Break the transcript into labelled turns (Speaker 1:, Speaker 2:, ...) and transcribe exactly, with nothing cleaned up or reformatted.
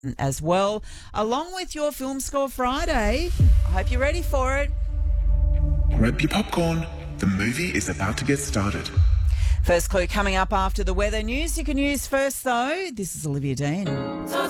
Speaker 1: as well, along with your Film Score Friday. I hope you're ready for it.
Speaker 2: Grab your popcorn. The movie is about to get started.
Speaker 1: First clue coming up after the weather news. You can use first, though. This is Olivia Dean.